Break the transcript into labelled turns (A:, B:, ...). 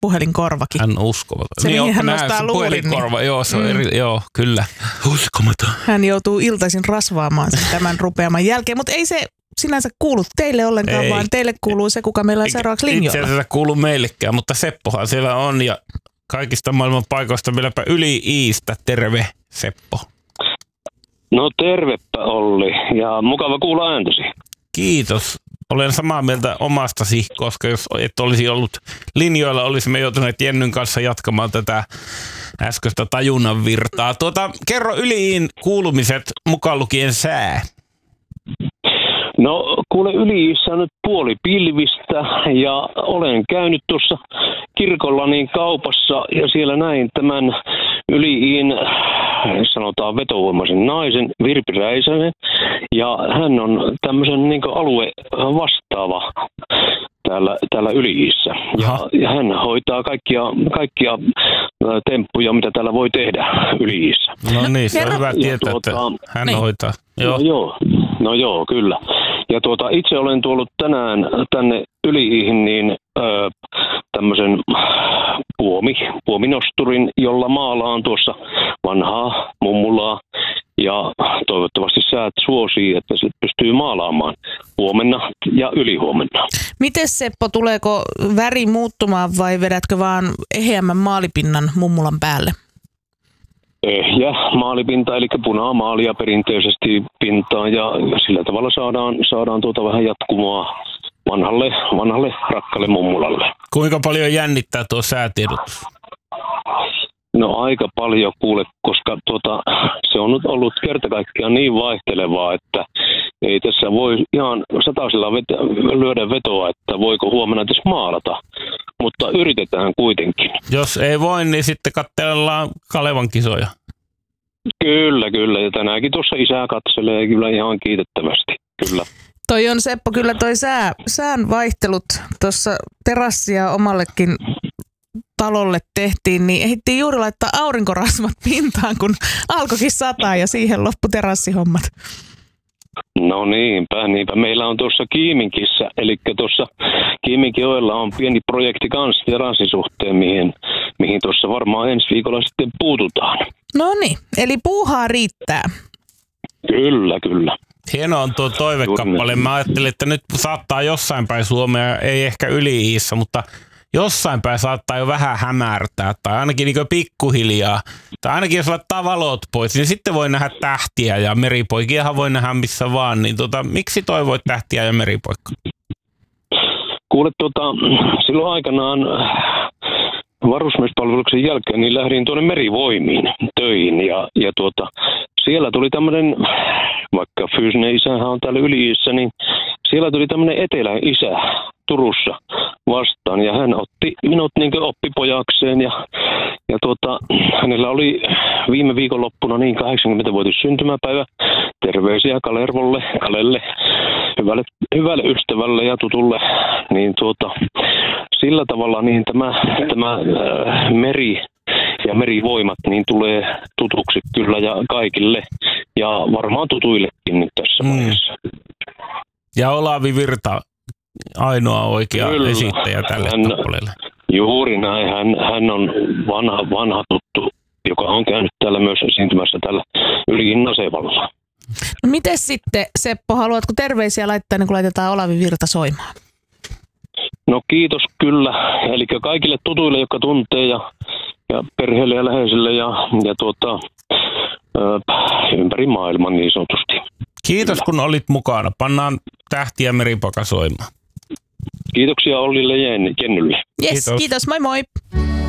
A: puhelinkorvakin.
B: Hän uskovat.
A: Se mihin hän nostaa luurin.
B: Puhelinkorva, joo, se on joo, kyllä. Uskomaton.
A: Hän joutuu iltaisin rasvaamaan sen tämän rupeaman jälkeen, mutta ei se sinänsä kuulu teille ollenkaan, vaan teille kuuluu se, kuka meillä on seuraavaksi linjoilla.
B: Itse asiassa kuulu meillekään, mutta Seppohan siellä on ja kaikista maailman paikoista vieläpä yli Iistä. Terve, Seppo.
C: No tervepä Olli ja mukava kuulla ääntäsi.
B: Kiitos. Olen samaa mieltä omastasi, koska jos et olisi ollut linjoilla, olisimme joutuneet Jennyn kanssa jatkamaan tätä äskeistä tajunnan virtaa. Kerro Yliin kuulumiset, mukaan lukien sää.
C: No kuule, Yliissä on nyt puoli pilvistä ja olen käynyt tuossa kirkolla niin kaupassa ja siellä näin tämän Yliin, sanotaan vetovoimaisen naisen, Virpi Räisänen, ja hän on tämmöisen niin kuin alue vastaava täällä Yliissä. Ja hän hoitaa kaikkia temppuja, mitä täällä voi tehdä Yliissä.
B: No niin, se on hyvä tietää, että hän hoitaa. Joo.
C: No joo, kyllä. Ja itse olen tuollut tänään tänne Yliihin niin tämmöisen puominosturin, jolla maalaan tuossa vanhaa mummulaa. Ja toivottavasti säät suosii, että se pystyy maalaamaan huomenna ja ylihuomenna.
A: Miten Seppo, tuleeko väri muuttumaan vai vedätkö vaan eheämmän maalipinnan mummulan päälle?
C: Ehjä maalipinta, eli punaa maalia perinteisesti pintaan ja sillä tavalla saadaan vähän jatkumoa vanhalle rakkaalle mummulalle.
B: Kuinka paljon jännittää tuo säätiedotus?
C: No aika paljon kuule, koska se on nyt ollut kerta kaikkiaan niin vaihtelevaa, että ei tässä voi ihan satasella lyödä vetoa, että voiko huomenna edes maalata, mutta yritetään kuitenkin.
B: Jos ei voi, niin sitten katsellaan Kalevan kisoja.
C: Kyllä, ja tänäänkin tuossa isä katselee kyllä ihan kiitettävästi, kyllä.
A: Toi on Seppo, kyllä toi sään vaihtelut tuossa terassia omallekin talolle tehtiin, niin ehdittiin juuri laittaa aurinkorasvat pintaan, kun alkoikin sataa ja siihen loppu terassihommat.
C: No niinpä. Meillä on tuossa Kiiminkissä, eli tuossa Kiiminkioilla on pieni projekti kanssa terassin suhteen, mihin tuossa varmaan ensi viikolla sitten puututaan.
A: No niin, eli puuhaa riittää.
C: Kyllä.
B: Hieno on tuo toivekappale. Mä ajattelin, että nyt saattaa jossain päin Suomea, ei ehkä Yli-Iissä, mutta jossain päin saattaa jo vähän hämärtää tai ainakin niin pikkuhiljaa. Tai ainakin jos laittaa valot pois, niin sitten voi nähdä tähtiä ja meripoikiahan voi nähdä missä vaan. Niin miksi toivoit tähtiä ja meripoikka?
C: Kuule, silloin aikanaan varusmiespalveluksen jälkeen niin lähdin tuonne merivoimiin töihin ja siellä tuli tämmöinen, vaikka fyysinen isähän on täällä Yli-Iissä, niin siellä tuli tämmöinen eteläisä Turussa vastaan ja hän otti minut niin kuin oppipojakseen ja hänellä oli viime viikonloppuna niin 80-vuotis syntymäpäivä. Terveisiä Kalelle, hyvälle ystävälle ja tutulle. Niin sillä tavalla niin tämä meri ja merivoimat niin tulee tutuksi kyllä ja kaikille ja varmaan tutuillekin nyt tässä vaiheessa.
B: Ja Olavi Virta, ainoa oikea esittäjä tälle kappaleelle.
C: Juuri näin. Hän on vanha tuttu, joka on käynyt täällä myös esiintymässä tällä Yliin Nasevalla.
A: No miten sitten, Seppo, haluatko terveisiä laittaa, niin kun laitetaan Olavi Virta soimaan?
C: No kiitos kyllä. Eli kaikille tutuille, jotka tuntee ja perheelle ja läheisille ja ympäri maailman niin sanotusti.
B: Kiitos kun olit mukana. Pannaan tähtiä meripoika soimaan.
C: Kiitoksia Ollille ja Jennylle.
A: Yes, kiitos. Moi moi.